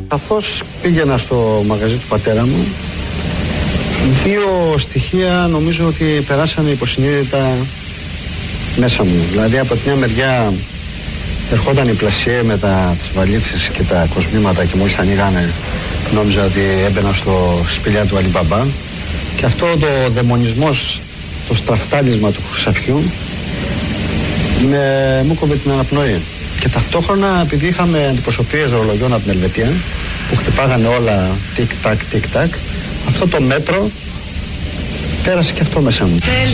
Καθώς πήγαινα στο μαγαζί του πατέρα μου, δύο στοιχεία νομίζω ότι περάσανε υποσυνείδητα μέσα μου. Δηλαδή από τη μια μεριά ερχόταν η πλασιέ με τις βαλίτσες και τα κοσμήματα και μόλις τα ανοίγανε νόμιζα ότι έμπαινα στο σπηλιά του Αλιμπαμπά, και αυτό το δαιμονισμός, το στραφτάλισμα του χρυσαφιού μου κόβε την αναπνοή. Και ταυτόχρονα, επειδή είχαμε αντιπροσωπείες ρολογιών από την Ελβετία που χτυπάγανε όλα τικ-τακ, τικ-τακ, αυτό το μέτρο πέρασε και αυτό μέσα μου.